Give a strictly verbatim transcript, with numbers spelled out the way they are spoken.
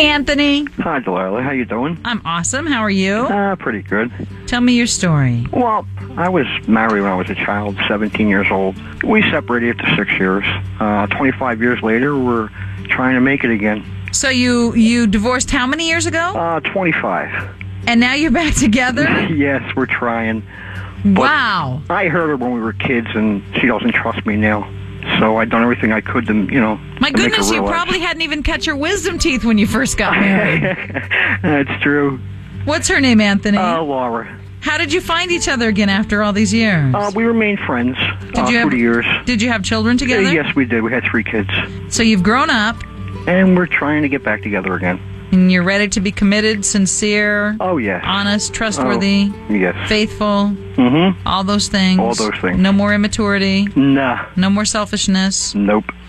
Anthony. Hi, Delilah. How you doing? I'm awesome. How are you? Uh, pretty good. Tell me your story. Well, I was married when I was a child, seventeen years old. We separated after six years. Uh, twenty-five years later, we're trying to make it again. So you, you divorced how many years ago? Uh, twenty-five. And now you're back together? Yes, we're trying. But wow. I heard her when we were kids, and she doesn't trust me now. So I've done everything I could to, you know, My to make her goodness, you realize. probably hadn't even cut your wisdom teeth when you first got married. That's true. What's her name, Anthony? Uh, Laura. How did you find each other again after all these years? Uh, we remained friends Did uh, you have- through the years. Did you have children together? Uh, yes, we did. We had three kids. So you've grown up, And we're trying to get back together again. and you're ready to be committed, sincere, Oh, yes. honest, trustworthy, Oh, yes. faithful, Mm-hmm. all those things. All those things. No more immaturity, Nah. no more selfishness. Nope.